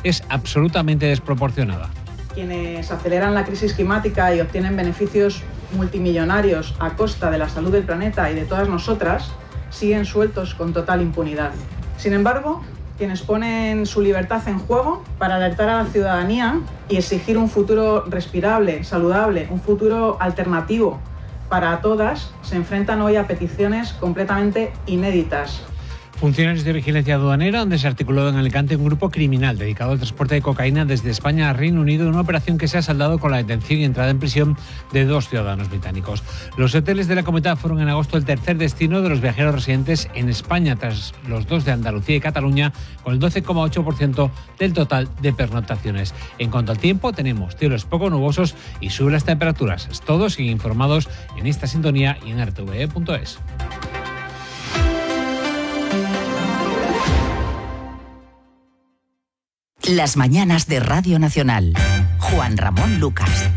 es absolutamente desproporcionada. Quienes aceleran la crisis climática y obtienen beneficios multimillonarios a costa de la salud del planeta y de todas nosotras, siguen sueltos con total impunidad. Sin embargo, quienes ponen su libertad en juego para alertar a la ciudadanía y exigir un futuro respirable, saludable, un futuro alternativo para todas, se enfrentan hoy a peticiones completamente inéditas. Funcionarios de vigilancia aduanera han desarticulado en Alicante un grupo criminal dedicado al transporte de cocaína desde España a Reino Unido, en una operación que se ha saldado con la detención y entrada en prisión de 2 ciudadanos británicos. Los hoteles de la comunidad fueron en agosto el tercer destino de los viajeros residentes en España, tras los 2 de Andalucía y Cataluña, con el 12,8% del total de pernoctaciones. En cuanto al tiempo, tenemos cielos poco nubosos y suben las temperaturas. Todos siguen informados en esta sintonía y en rtve.es. Las mañanas de Radio Nacional. Juan Ramón Lucas.